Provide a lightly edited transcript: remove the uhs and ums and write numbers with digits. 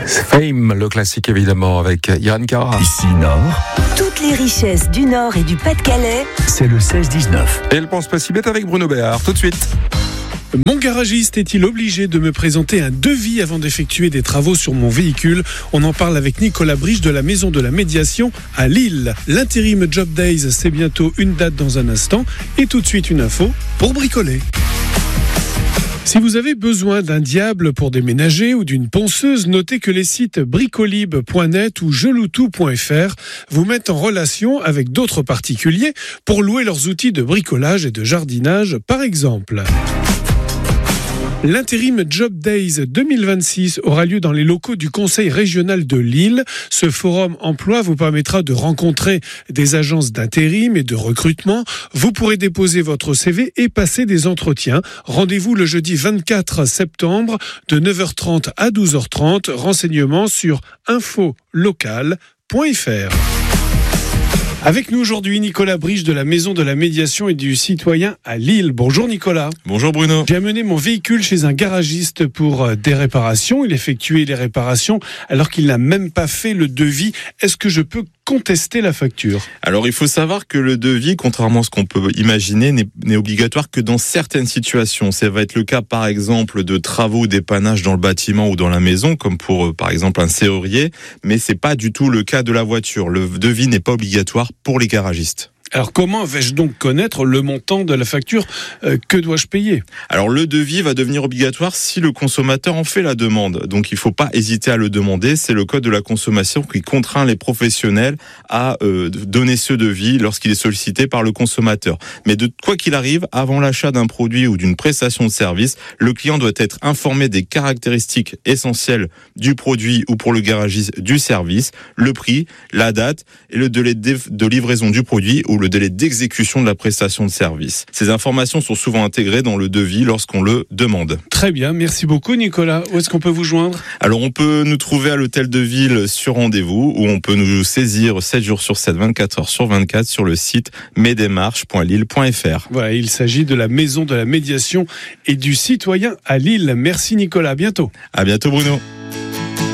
Fame, le classique évidemment, avec Yann Cara. Ici Nord, Toutes les richesses du Nord et du Pas-de-Calais. c'est le 16-19. Et le pense pas si bête avec Bruno Béard, tout de suite. Mon garagiste est-il obligé de me présenter un devis avant d'effectuer des travaux sur mon véhicule ? On en parle avec Nicolas Briche de la Maison de la Médiation à Lille. L'intérim Job Days, c'est bientôt une date dans un instant. Et tout de suite une info pour bricoler. Si vous avez besoin d'un diable pour déménager ou d'une ponceuse, notez que les sites bricolib.net ou geloutou.fr vous mettent en relation avec d'autres particuliers pour louer leurs outils de bricolage et de jardinage, par exemple. L'intérim Job Days 2026 aura lieu dans les locaux du Conseil régional de Lille. Ce forum emploi vous permettra de rencontrer des agences d'intérim et de recrutement. Vous pourrez déposer votre CV et passer des entretiens. Rendez-vous le jeudi 24 septembre de 9h30 à 12h30. Renseignements sur infolocal.fr. Avec nous aujourd'hui, Nicolas Briche de la Maison de la Médiation et du Citoyen à Lille. Bonjour Nicolas. Bonjour Bruno. J'ai amené mon véhicule chez un garagiste pour des réparations. Il effectuait les réparations alors qu'il n'a même pas fait le devis. Est-ce que je peux contester la facture ? Alors il faut savoir que le devis, contrairement à ce qu'on peut imaginer, n'est obligatoire que dans certaines situations. Ça va être le cas par exemple de travaux ou d'épanage dans le bâtiment ou dans la maison, comme pour par exemple un serrurier, mais c'est pas du tout le cas de la voiture. Le devis n'est pas obligatoire pour les garagistes. Alors comment vais-je donc connaître le montant de la facture ? Que dois-je payer ? Alors le devis va devenir obligatoire si le consommateur en fait la demande. Donc il ne faut pas hésiter à le demander. C'est le code de la consommation qui contraint les professionnels à donner ce devis lorsqu'il est sollicité par le consommateur. Mais de quoi qu'il arrive, avant l'achat d'un produit ou d'une prestation de service, le client doit être informé des caractéristiques essentielles du produit ou pour le garagiste du service, le prix, la date et le délai de livraison du produit ou le délai d'exécution de la prestation de service. Ces informations sont souvent intégrées dans le devis lorsqu'on le demande. Très bien, merci beaucoup Nicolas. Où est-ce qu'on peut vous joindre ? Alors on peut nous trouver à l'hôtel de ville sur rendez-vous ou on peut nous saisir 7 jours sur 7, 24 heures sur 24 sur le site mesdémarches.lille.fr. Voilà, il s'agit de la Maison de la Médiation et du Citoyen à Lille. Merci Nicolas, à bientôt. À bientôt Bruno.